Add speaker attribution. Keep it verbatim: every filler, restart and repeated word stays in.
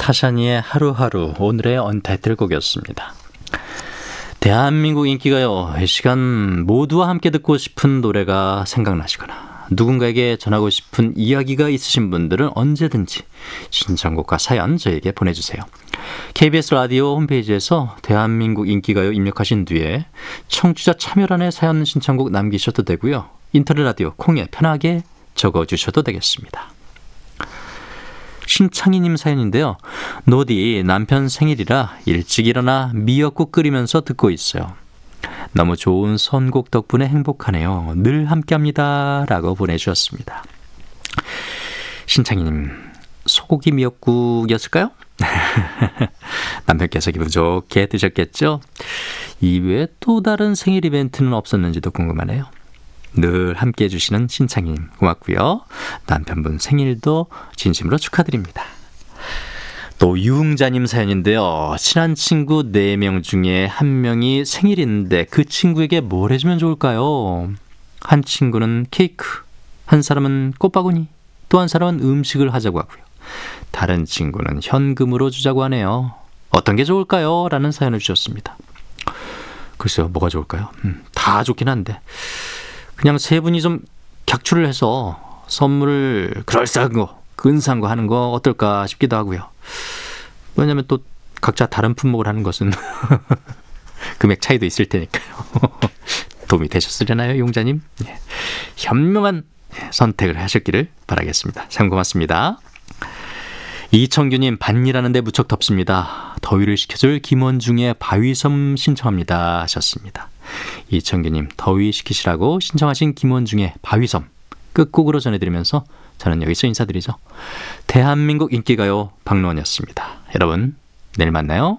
Speaker 1: 타샤니의 하루하루 오늘의 언타이틀곡이었습니다. 대한민국 인기가요. 이 시간 모두와 함께 듣고 싶은 노래가 생각나시거나 누군가에게 전하고 싶은 이야기가 있으신 분들은 언제든지 신청곡과 사연 저에게 보내주세요. 케이비에스 라디오 홈페이지에서 대한민국 인기가요 입력하신 뒤에 청취자 참여란에 사연 신청곡 남기셔도 되고요. 인터넷 라디오 콩에 편하게 적어주셔도 되겠습니다. 신창희님 사연인데요. 노디 남편 생일이라 일찍 일어나 미역국 끓이면서 듣고 있어요. 너무 좋은 선곡 덕분에 행복하네요. 늘 함께합니다. 라고 보내주셨습니다. 신창희님, 소고기 미역국이었을까요? 남편께서 기분 좋게 드셨겠죠? 이외에 또 다른 생일 이벤트는 없었는지도 궁금하네요. 늘 함께해 주시는 신창희님 고맙고요. 남편분 생일도 진심으로 축하드립니다. 또 유흥자님 사연인데요. 친한 친구 네 명 중에 한 명이 생일인데 그 친구에게 뭘 해주면 좋을까요? 한 친구는 케이크, 한 사람은 꽃바구니, 또 한 사람은 음식을 하자고 하고요. 다른 친구는 현금으로 주자고 하네요. 어떤 게 좋을까요? 라는 사연을 주셨습니다. 글쎄요, 뭐가 좋을까요? 음, 다 좋긴 한데 그냥 세 분이 좀 격추를 해서 선물을 그럴싸한 거, 근사한 거 하는 거 어떨까 싶기도 하고요. 왜냐하면 또 각자 다른 품목을 하는 것은 금액 차이도 있을 테니까요. 도움이 되셨으려나요, 용자님? 네. 현명한 선택을 하셨기를 바라겠습니다. 참 고맙습니다. 이청규님, 밭일하는데 무척 덥습니다. 더위를 식혀줄 김원중의 바위섬 신청합니다 하셨습니다. 이청규님, 더위 식히시라고 신청하신 김원중의 바위섬 끝곡으로 전해드리면서 저는 여기서 인사드리죠. 대한민국 인기가요 박노원이었습니다. 여러분, 내일 만나요.